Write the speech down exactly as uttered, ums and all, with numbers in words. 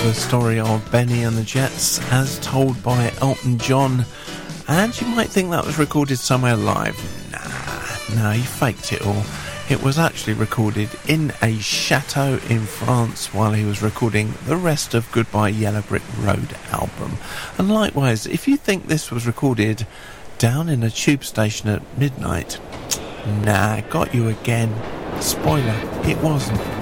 the story of Benny and the Jets as told by Elton John, and you might think that was recorded somewhere live. Nah, no, he faked it all. It was actually recorded in a chateau in France while he was recording the rest of Goodbye Yellow Brick Road album. And likewise, if you think this was recorded down in a tube station at midnight, nah, got you again. Spoiler, it wasn't.